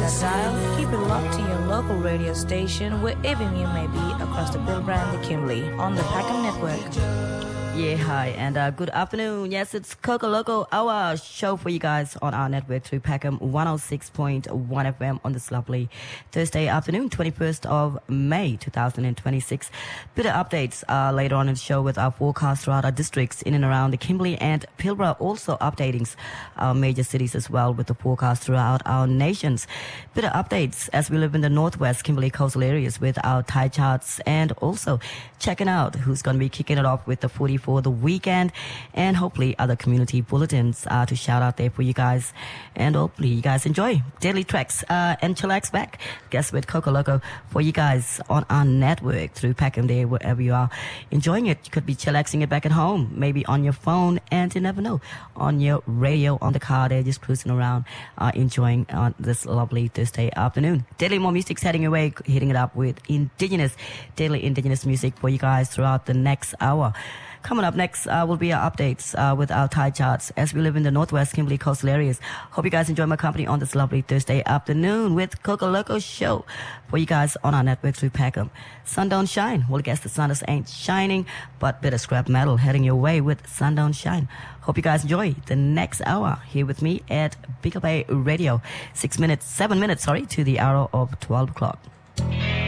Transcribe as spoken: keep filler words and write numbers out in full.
that dial. Keep it locked to your local radio station wherever you may be across the Pilbara and the Kimberley on the Packham Network. Yeah, hi, and uh, good afternoon. Yes, it's Coco Loco, our show for you guys on our network through Packham one oh six point one F M on this lovely Thursday afternoon, twenty-first of May, two thousand twenty-six. Bit of updates uh, later on in the show with our forecast throughout our districts in and around the Kimberley and Pilbara, also updating our major cities as well with the forecast throughout our nations. Bit of updates as we live in the northwest Kimberley coastal areas with our tie charts, and also checking out who's going to be kicking it off with the forty for the weekend, and hopefully other community bulletins uh, to shout out there for you guys, and hopefully you guys enjoy daily tracks uh, and chillax back. Guess with Coco Loco for you guys on our network through Packham Day, wherever you are enjoying it. You could be chillaxing it back at home, maybe on your phone, and you never know, on your radio, on the car there, just cruising around, uh, enjoying on uh, this lovely Thursday afternoon. Daily more music's heading away, hitting it up with indigenous, daily indigenous music for you guys throughout the next hour. Coming up next uh, will be our updates uh, with our tie charts as we live in the northwest Kimberley coastal areas. Hope you guys enjoy my company on this lovely Thursday afternoon with Coco Loco show for you guys on our network through Packham. Sun don't shine. Well, I guess the sun just ain't shining, but bit of scrap metal heading your way with Sun Don't Shine. Hope you guys enjoy the next hour here with me at Bigger Bay Radio. Six minutes, seven minutes, sorry, to the hour of twelve o'clock.